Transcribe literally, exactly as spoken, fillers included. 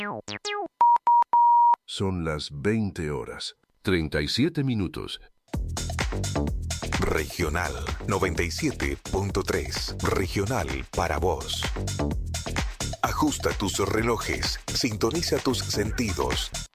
Son las veinte horas, treinta y siete minutos. Regional noventa y siete punto tres. Regional para vos. Ajusta tus relojes, sintoniza tus sentidos.